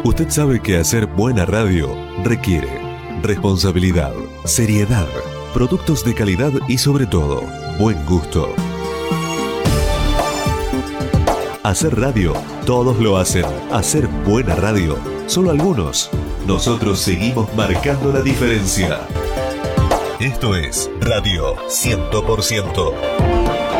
Usted sabe que hacer buena radio requiere responsabilidad, seriedad, productos de calidad y sobre todo, buen gusto. Hacer radio, todos lo hacen. Hacer buena radio, solo algunos. Nosotros seguimos marcando la diferencia. Esto es Radio 100%.